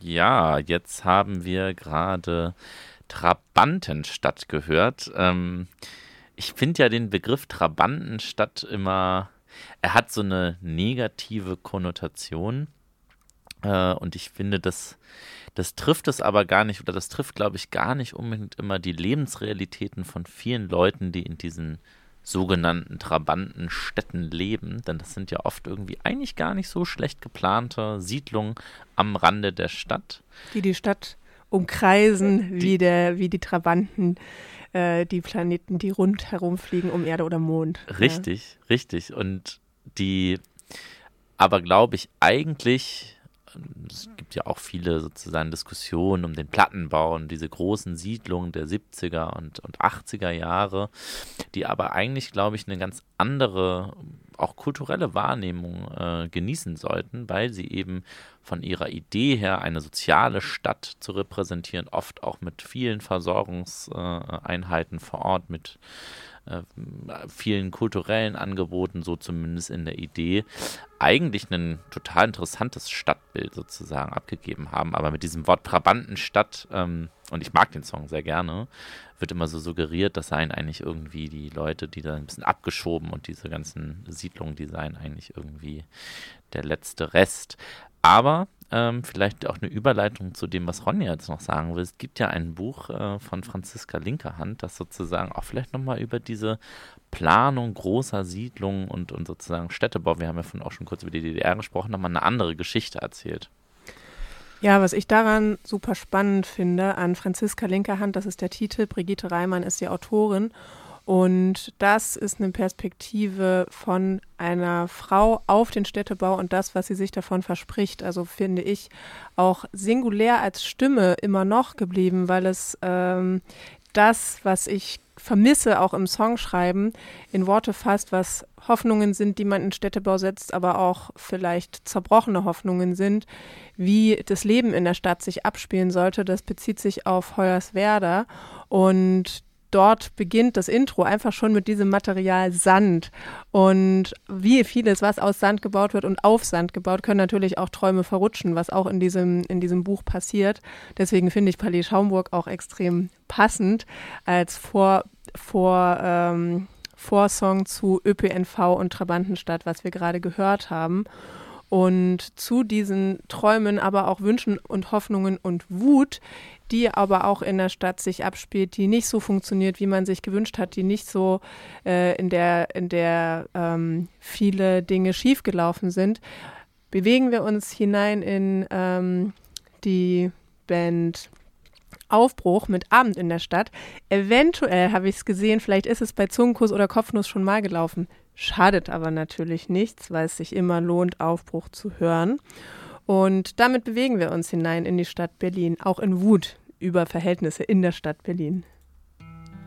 Ja, jetzt haben wir gerade Trabantenstadt gehört. Ich finde ja den Begriff Trabantenstadt immer, er hat so eine negative Konnotation. Und ich finde, das trifft es aber gar nicht, oder das trifft, glaube ich, gar nicht unbedingt immer die Lebensrealitäten von vielen Leuten, die in diesen sogenannten Trabantenstädten leben. Denn das sind ja oft irgendwie eigentlich gar nicht so schlecht geplante Siedlungen am Rande der Stadt. Die Stadt umkreisen, Die, wie die Trabanten, die Planeten, die rundherum fliegen um Erde oder Mond. Ja. richtig, richtig. Und die aber, glaube ich, eigentlich, es gibt ja auch viele sozusagen Diskussionen um den Plattenbau und diese großen Siedlungen der 70er und 80er Jahre, die aber eigentlich, glaube ich, eine ganz andere, auch kulturelle Wahrnehmung genießen sollten, weil sie eben von ihrer Idee her eine soziale Stadt zu repräsentieren, oft auch mit vielen Versorgungseinheiten vor Ort, mit vielen kulturellen Angeboten, so zumindest in der Idee, eigentlich ein total interessantes Stadtbild sozusagen abgegeben haben. Aber mit diesem Wort Trabantenstadt, und ich mag den Song sehr gerne, wird immer so suggeriert, das seien eigentlich irgendwie die Leute, die da ein bisschen abgeschoben und diese ganzen Siedlungen, die seien eigentlich irgendwie der letzte Rest. Aber vielleicht auch eine Überleitung zu dem, was Ronja jetzt noch sagen will. Es gibt ja ein Buch von Franziska Linkerhand, das sozusagen auch vielleicht nochmal über diese Planung großer Siedlungen und sozusagen Städtebau, wir haben ja vorhin auch schon kurz über die DDR gesprochen, nochmal eine andere Geschichte erzählt. Ja, was ich daran super spannend finde, an Franziska Linkerhand, das ist der Titel, Brigitte Reimann ist die Autorin. Und das ist eine Perspektive von einer Frau auf den Städtebau und das, was sie sich davon verspricht. Also finde ich auch singulär als Stimme immer noch geblieben, weil es das, was ich vermisse, auch im Songschreiben, in Worte fasst, was Hoffnungen sind, die man in Städtebau setzt, aber auch vielleicht zerbrochene Hoffnungen sind, wie das Leben in der Stadt sich abspielen sollte. Das bezieht sich auf Hoyerswerda und dort beginnt das Intro einfach schon mit diesem Material Sand. Und wie vieles, was aus Sand gebaut wird und auf Sand gebaut, können natürlich auch Träume verrutschen, was auch in diesem Buch passiert. Deswegen finde ich Palais Schaumburg auch extrem passend als Vorsong zu ÖPNV und Trabantenstadt, was wir gerade gehört haben. Und zu diesen Träumen, aber auch Wünschen und Hoffnungen und Wut, die aber auch in der Stadt sich abspielt, die nicht so funktioniert, wie man sich gewünscht hat, die nicht so in der viele Dinge schiefgelaufen sind, bewegen wir uns hinein in die Band Aufbruch mit Abend in der Stadt. Eventuell habe ich es gesehen, vielleicht ist es bei Zungenkuss oder Kopfnuss schon mal gelaufen. Schadet aber natürlich nichts, weil es sich immer lohnt, Aufbruch zu hören. Und damit bewegen wir uns hinein in die Stadt Berlin, auch in Wut über Verhältnisse in der Stadt Berlin.